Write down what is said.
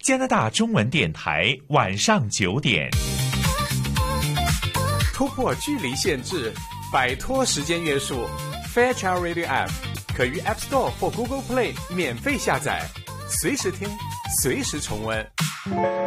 加拿大中文电台晚上9点。 突破距离限制，摆脱时间约束 ，Fairchild Radio App 可于 App Store 或 Google Play 免费下载，随时听，随时重温。